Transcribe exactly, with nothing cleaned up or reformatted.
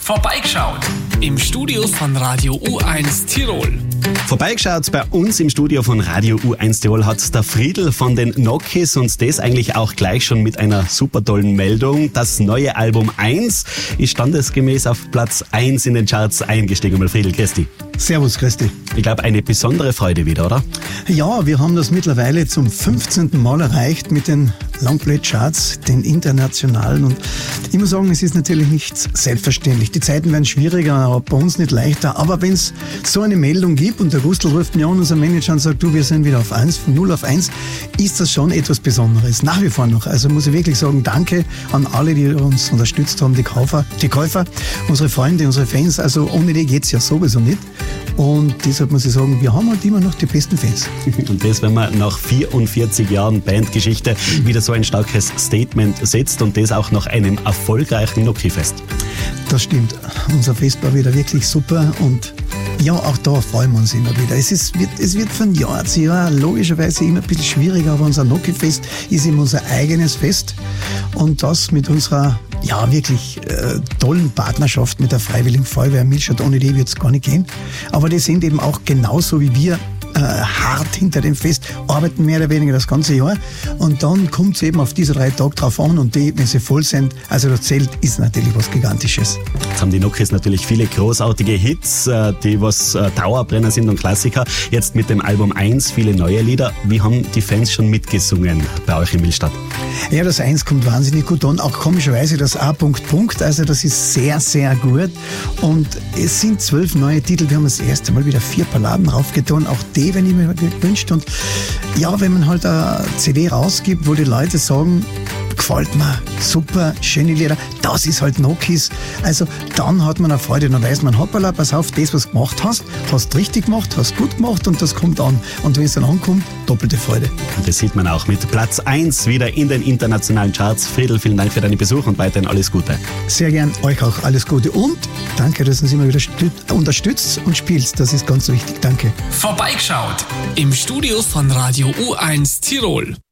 Vorbeigeschaut im Studio von Radio U eins Tirol. Vorbeigeschaut bei uns im Studio von Radio U eins Tirol hat der Friedl von den Nokis und das eigentlich auch gleich schon mit einer super tollen Meldung. Das neue Album eins ist standesgemäß auf Platz eins in den Charts eingestiegen. Mal Friedl, grüß dich. Servus, grüß dich. Ich glaube, eine besondere Freude wieder, oder? Ja, wir haben das mittlerweile zum fünfzehnten Mal erreicht mit den Longplay-Charts, den internationalen. Und ich muss sagen, es ist natürlich nicht selbstverständlich. Die Zeiten werden schwieriger, aber bei uns nicht leichter. Aber wenn es so eine Meldung gibt und der Gustl ruft mir an, unser Manager, und sagt, du, wir sind wieder auf eins, von null auf eins, ist das schon etwas Besonderes. Nach wie vor noch. Also muss ich wirklich sagen, danke an alle, die uns unterstützt haben, die Käufer, die Käufer, unsere Freunde, unsere Fans. Also ohne die geht's ja sowieso nicht. Und deshalb muss ich sagen, wir haben halt immer noch die besten Fans. Und das, wenn man nach vierundvierzig Jahren Bandgeschichte wieder so ein starkes Statement setzt und das auch nach einem erfolgreichen Noki-Fest. Das stimmt. Unser Fest war wieder wirklich super und ja, auch da freuen wir uns immer wieder. Es, ist, wird, es wird von Jahr zu Jahr logischerweise immer ein bisschen schwieriger, aber unser Noki-Fest ist immer unser eigenes Fest und das mit unserer ja wirklich äh, tollen Partnerschaft mit der Freiwilligen Feuerwehr Milstadt. Ohne die wird es gar nicht gehen. Aber die sind eben auch genauso wie wir äh, hart hinter dem Fest, arbeiten mehr oder weniger das ganze Jahr und dann kommt es eben auf diese drei Tage drauf an und die, wenn sie voll sind, also das Zelt ist natürlich was Gigantisches. Jetzt haben die Nokis natürlich viele großartige Hits, äh, die was äh, Dauerbrenner sind und Klassiker. Jetzt mit dem Album eins viele neue Lieder. Wie haben die Fans schon mitgesungen bei euch in Milstadt? Ja, das eins kommt wahnsinnig gut an, auch komischerweise das A. Punkt, Punkt, also das ist sehr, sehr gut und es sind zwölf neue Titel, wir haben das erste Mal wieder vier Balladen draufgetan, auch die, wenn ich mir gewünscht und ja, wenn man halt eine C D rausgibt, wo die Leute sagen, gefällt mir, super, schöne Lieder, das ist halt Nokis, also dann hat man eine Freude, dann weiß man, hoppala, pass auf, das, was du gemacht hast, hast richtig gemacht, hast gut gemacht und das kommt an und wenn es dann ankommt, doppelte Freude. Und das sieht man auch mit Platz eins wieder in den internationalen Charts. Friedl, vielen Dank für deinen Besuch und weiterhin alles Gute. Sehr gern, euch auch alles Gute und danke, dass ihr uns immer wieder unterstützt und spielt, das ist ganz wichtig, danke. Vorbeigeschaut im Studio von Radio U eins Tirol.